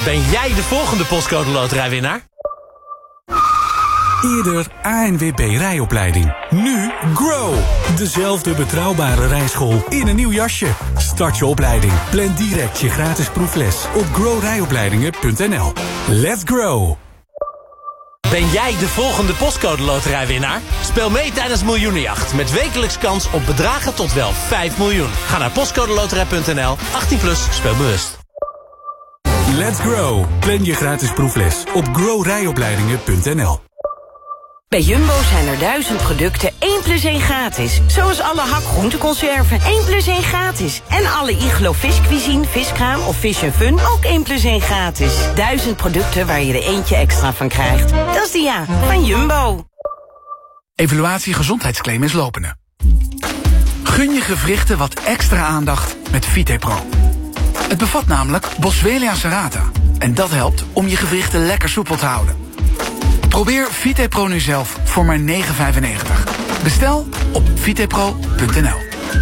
Ben jij de volgende postcode loterijwinnaar? Eerder ANWB rijopleiding. Nu Grow. Dezelfde betrouwbare rijschool in een nieuw jasje. Start je opleiding. Plan direct je gratis proefles op growrijopleidingen.nl. Let's grow. Ben jij de volgende postcode loterijwinnaar? Speel mee tijdens Miljoenenjacht met wekelijks kans op bedragen tot wel 5 miljoen. Ga naar postcodeloterij.nl. 18+, speel bewust. Let's grow. Plan je gratis proefles op growrijopleidingen.nl. Bij Jumbo zijn er 1000 producten 1+1 gratis. Zoals alle hakgroenteconserven 1+1 gratis. En alle Iglo viscuisine, viskraam of Fish & Fun ook 1+1 gratis. 1000 producten waar je er eentje extra van krijgt. Dat is de ja van Jumbo. Evaluatie gezondheidsclaim is lopende. Gun je gewrichten wat extra aandacht met VitePro. Het bevat namelijk Boswellia serrata. En dat helpt om je gewrichten lekker soepel te houden. Probeer VitePro nu zelf voor maar €9,95. Bestel op vitepro.nl.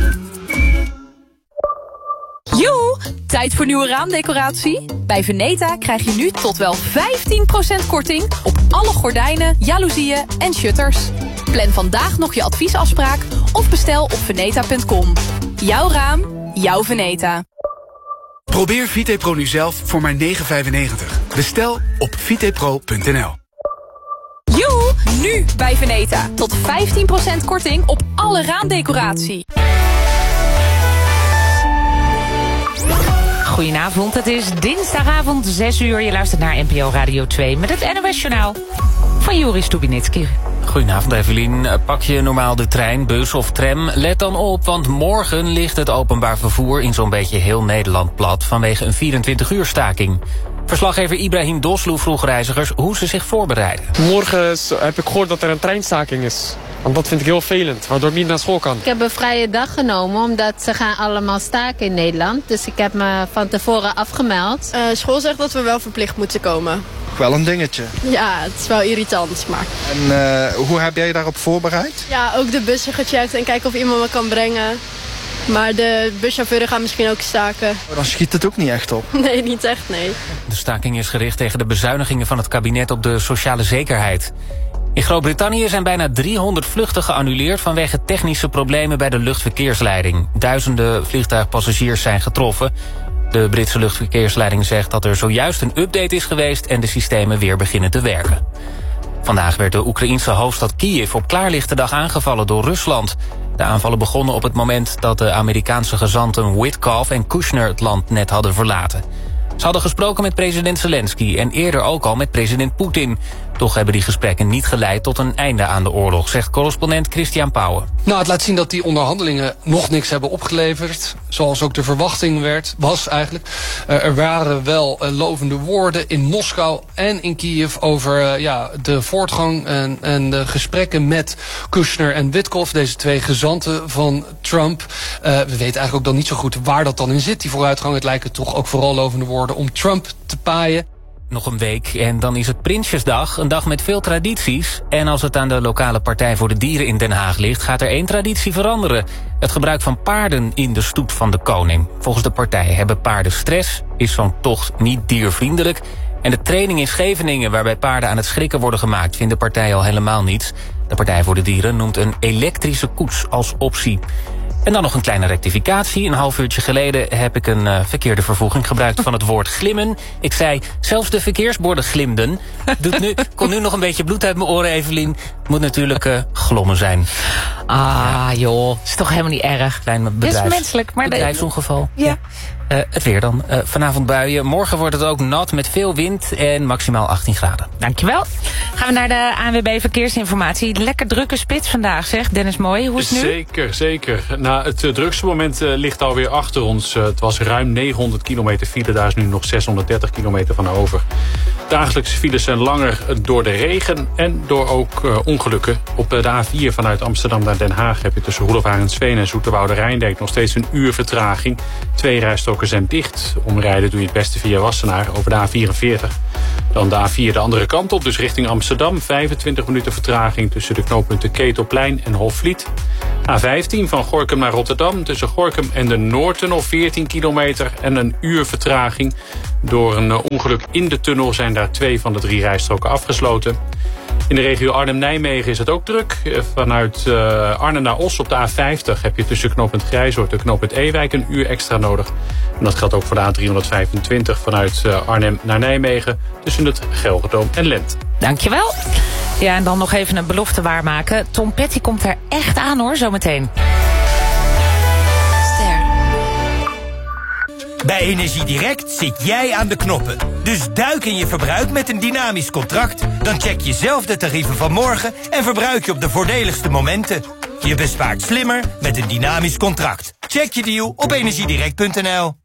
Joe, tijd voor nieuwe raamdecoratie? Bij Veneta krijg je nu tot wel 15% korting op alle gordijnen, jaloezieën en shutters. Plan vandaag nog je adviesafspraak of bestel op veneta.com. Jouw raam, jouw Veneta. Probeer VitePro nu zelf voor maar €9,95. Bestel op vitepro.nl. Joe, nu bij Veneta. Tot 15% korting op alle raamdecoratie. Goedenavond, het is dinsdagavond 6 uur. Je luistert naar NPO Radio 2 met het NOS-journaal van Joris Stubinitsky. Goedenavond Evelien. Pak je normaal de trein, bus of tram? Let dan op, want morgen ligt het openbaar vervoer in zo'n beetje heel Nederland plat vanwege een 24-uur staking. Verslaggever Ibrahim Doslu vroeg reizigers hoe ze zich voorbereiden. Morgen heb ik gehoord dat er een treinstaking is. Want dat vind ik heel vervelend, waardoor ik niet naar school kan. Ik heb een vrije dag genomen, omdat ze gaan allemaal staken in Nederland. Dus ik heb me van tevoren afgemeld. School zegt dat we wel verplicht moeten komen. Wel een dingetje. Ja, het is wel irritant, maar... En hoe heb jij je daarop voorbereid? Ja, ook de bussen gecheckt en kijken of iemand me kan brengen. Maar de buschauffeur gaat misschien ook staken. Dan schiet het ook niet echt op. Nee, niet echt, nee. De staking is gericht tegen de bezuinigingen van het kabinet op de sociale zekerheid. In Groot-Brittannië zijn bijna 300 vluchten geannuleerd vanwege technische problemen bij de luchtverkeersleiding. Duizenden vliegtuigpassagiers zijn getroffen. De Britse luchtverkeersleiding zegt dat er zojuist een update is geweest en de systemen weer beginnen te werken. Vandaag werd de Oekraïense hoofdstad Kiev op klaarlichte dag aangevallen door Rusland. De aanvallen begonnen op het moment dat de Amerikaanse gezanten Witkoff en Kushner het land net hadden verlaten. Ze hadden gesproken met president Zelensky en eerder ook al met president Poetin. Toch hebben die gesprekken niet geleid tot een einde aan de oorlog, zegt correspondent Christian Pauwen. Nou, het laat zien dat die onderhandelingen nog niks hebben opgeleverd. Zoals ook de verwachting was eigenlijk. Er waren wel lovende woorden in Moskou en in Kiev over de voortgang en de gesprekken met Kushner en Witkoff, deze twee gezanten van Trump. We weten eigenlijk ook dan niet zo goed waar dat dan in zit, die vooruitgang. Het lijken toch ook vooral lovende woorden om Trump te paaien. Nog een week en dan is het Prinsjesdag, een dag met veel tradities. En als het aan de lokale Partij voor de Dieren in Den Haag ligt, gaat er één traditie veranderen. Het gebruik van paarden in de stoet van de koning. Volgens de partij hebben paarden stress, is zo'n tocht niet diervriendelijk. En de training in Scheveningen, waarbij paarden aan het schrikken worden gemaakt, vindt de partij al helemaal niets. De Partij voor de Dieren noemt een elektrische koets als optie. En dan nog een kleine rectificatie. Een half uurtje geleden heb ik een verkeerde vervoeging gebruikt van het woord glimmen. Ik zei, zelfs de verkeersborden glimden. Komt nu nog een beetje bloed uit mijn oren, Evelien. Het moet natuurlijk glommen zijn. Joh, is toch helemaal niet erg. Klein Het is menselijk, maar bedrijfsongeval. Ja. Het weer dan. Vanavond buien. Morgen wordt het ook nat met veel wind en maximaal 18 graden. Dankjewel. Gaan we naar de ANWB Verkeersinformatie. Lekker drukke spits vandaag, zeg. Dennis Mooij, hoe is het nu? Zeker. Nou, het drukste moment ligt alweer achter ons. Het was ruim 900 kilometer file. Daar is nu nog 630 kilometer van over. Dagelijkse files zijn langer door de regen en door ook ongelukken. Op de A4 vanuit Amsterdam naar Den Haag heb je tussen Roelof Arendsveen en Zoeterwoude Rijndijk nog steeds een uur vertraging. 2 rijstroken zijn dicht. Omrijden doe je het beste via Wassenaar over de A44. Dan de A4 de andere kant op, dus richting Amsterdam. 25 minuten vertraging tussen de knooppunten Ketelplein en Hofvliet. A15 van Gorinchem naar Rotterdam tussen Gorinchem en de Noordtunnel 14 kilometer en een uur vertraging. Door een ongeluk in de tunnel zijn daar 2 van de 3 rijstroken afgesloten. In de regio Arnhem-Nijmegen is het ook druk. Vanuit Arnhem naar Os op de A50 heb je tussen knooppunt Grijzoord en knooppunt Ewijk een uur extra nodig. En dat geldt ook voor de A325 vanuit Arnhem naar Nijmegen tussen het Gelredome en Lent. Dankjewel. Ja, en dan nog even een belofte waarmaken. Tom Petty komt er echt aan hoor, zometeen. Bij EnergieDirect zit jij aan de knoppen. Dus duik in je verbruik met een dynamisch contract. Dan check je zelf de tarieven van morgen en verbruik je op de voordeligste momenten. Je bespaart slimmer met een dynamisch contract. Check je deal op energiedirect.nl.